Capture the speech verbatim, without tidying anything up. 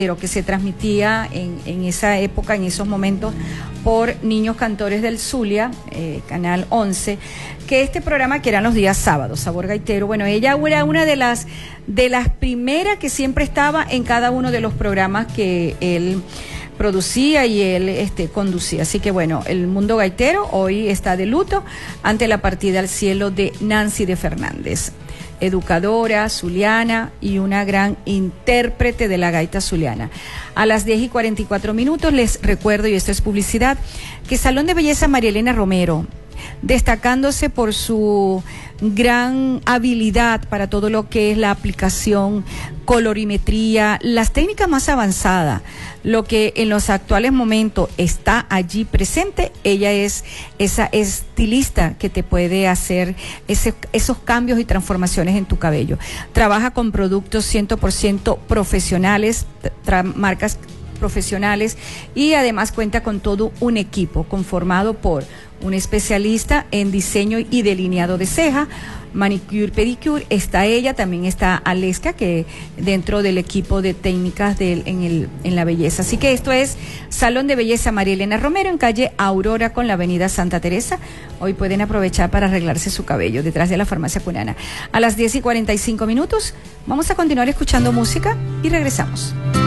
pero que se transmitía en, en esa época, en esos momentos, por Niños Cantores del Zulia, eh, Canal once, que este programa que eran los días sábados, Sabor Gaitero, bueno, ella era una de las, de las primeras que siempre estaba en cada uno de los programas que él producía y él este, conducía. Así que bueno, el mundo gaitero hoy está de luto ante la partida al cielo de Nancy de Fernández, educadora zuliana y una gran intérprete de la gaita zuliana. A las diez y cuarenta y cuatro minutos les recuerdo, y esto es publicidad, que Salón de Belleza María Elena Romero, destacándose por su gran habilidad para todo lo que es la aplicación, colorimetría, las técnicas más avanzadas, lo que en los actuales momentos está allí presente. Ella es esa estilista que te puede hacer ese, esos cambios y transformaciones en tu cabello. Trabaja con productos cien por ciento profesionales, marcas profesionales, y además cuenta con todo un equipo conformado por un especialista en diseño y delineado de ceja, manicure, pedicure. Está ella, también está Aleska, que dentro del equipo de técnicas de, en, el, en la belleza. Así que esto es Salón de Belleza María Elena Romero, en calle Aurora con la avenida Santa Teresa. Hoy pueden aprovechar para arreglarse su cabello detrás de la farmacia Punana. A las diez y cuarenta y cinco minutos vamos a continuar escuchando música y regresamos.